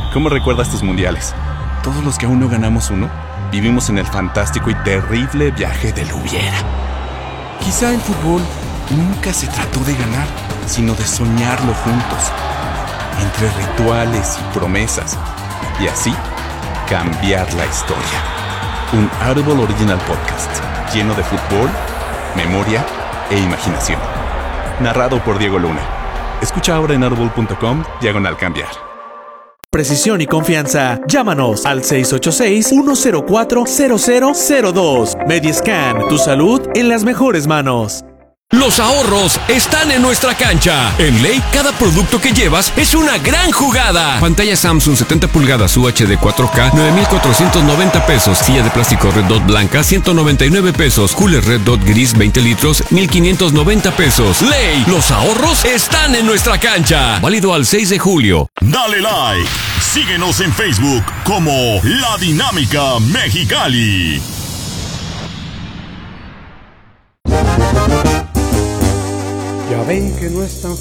¿Cómo recuerdas tus mundiales? Todos los que aún no ganamos uno, vivimos en el fantástico y terrible viaje del hubiera. Quizá el fútbol nunca se trató de ganar, sino de soñarlo juntos, entre rituales y promesas, y así cambiar la historia. Un Audible Original Podcast, lleno de fútbol, memoria e imaginación. Narrado por Diego Luna. Escucha ahora en audible.com/cambiar. Precisión y confianza. Llámanos al 686-104-0002. Mediscan, tu salud en las mejores manos. Los ahorros están en nuestra cancha. En Ley, cada producto que llevas es una gran jugada. Pantalla Samsung 70 pulgadas UHD 4K, 9,490 pesos. Silla de plástico Red Dot blanca, 199 pesos. Cooler Red Dot gris, 20 litros, 1,590 pesos. Ley, los ahorros están en nuestra cancha. Válido al 6 de julio. Dale like. Síguenos en Facebook como La Dinámica Mexicali. Ya ven que no es tan